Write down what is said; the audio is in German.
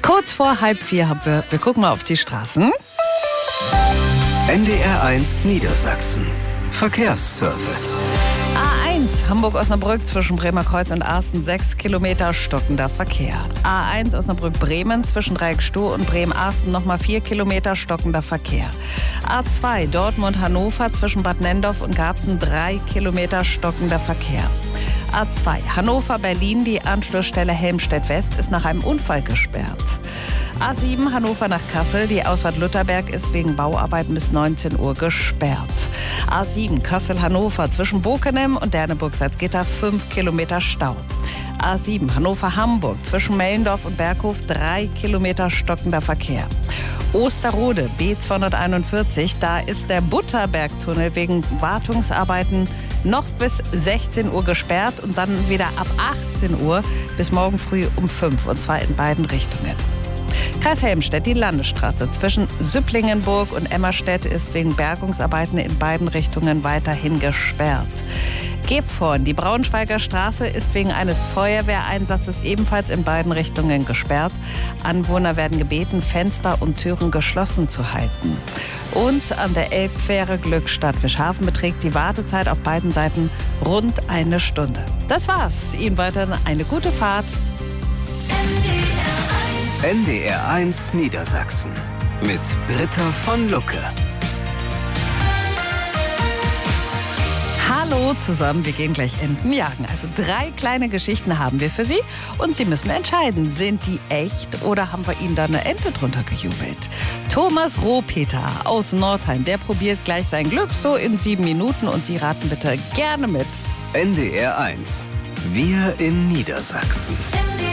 Kurz vor 3:30 haben wir gucken mal auf die Straßen. NDR1 Niedersachsen. Verkehrsservice. A1 Hamburg-Osnabrück zwischen Bremerkreuz und Arsten 6 Kilometer stockender Verkehr. A1 Osnabrück-Bremen zwischen Dreieckstoh und Bremen-Arsten nochmal 4 Kilometer stockender Verkehr. A2 Dortmund-Hannover zwischen Bad Nendorf und Garzen 3 Kilometer stockender Verkehr. A2 Hannover-Berlin, die Anschlussstelle Helmstedt-West ist nach einem Unfall gesperrt. A7 Hannover nach Kassel, die Ausfahrt Lutherberg ist wegen Bauarbeiten bis 19 Uhr gesperrt. A7 Kassel-Hannover zwischen Bokenem und Derneburg-Salzgitter 5 Kilometer Stau. A7 Hannover-Hamburg zwischen Mellendorf und Berghof 3 Kilometer stockender Verkehr. Osterode B241, da ist der Butterbergtunnel wegen Wartungsarbeiten noch bis 16 Uhr gesperrt und dann wieder ab 18 Uhr bis morgen früh um 5, und zwar in beiden Richtungen. Kreis Helmstedt, die Landesstraße zwischen Süpplingenburg und Emmerstedt ist wegen Bergungsarbeiten in beiden Richtungen weiterhin gesperrt. Gifhorn, die Braunschweiger Straße ist wegen eines Feuerwehreinsatzes ebenfalls in beiden Richtungen gesperrt. Anwohner werden gebeten, Fenster und Türen geschlossen zu halten. Und an der Elbfähre Glückstadt-Wischhafen beträgt die Wartezeit auf beiden Seiten rund 1 Stunde. Das war's. Ihnen weiterhin eine gute Fahrt. NDR1 Niedersachsen mit Britta von Lucke. Hallo zusammen, wir gehen gleich Enten jagen. Also 3 kleine Geschichten haben wir für Sie und Sie müssen entscheiden, sind die echt oder haben wir Ihnen da eine Ente drunter gejubelt? Thomas Rohpeter aus Nordheim, der probiert gleich sein Glück so in 7 Minuten und Sie raten bitte gerne mit. NDR1. Wir in Niedersachsen.